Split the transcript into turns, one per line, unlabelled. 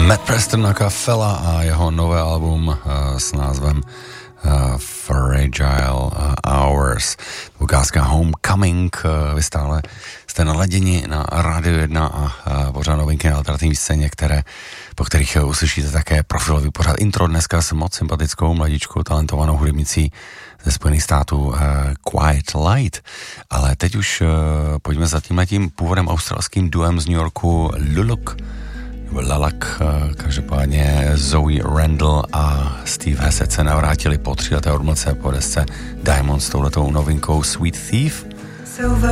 Matt Preston a Fela a jeho nové album s názvem Fragile Hours. Ukázka Homecoming. Vy stále jste naladěni na Radio 1 a pořád novinky na alternativní scéně, po kterých uslyšíte také profilový pořád intro dneska s moc sympatickou mladičkou, talentovanou hudebnicí ze Spojených států Quiet Light. Ale teď už pojďme za tímhletím původem australským duem z New Yorku Lalak, každopádně Zoe Randall a Steve Hassett se navrátili po 3leté odmlce po desce Diamond s touhletou novinkou Sweet Thief.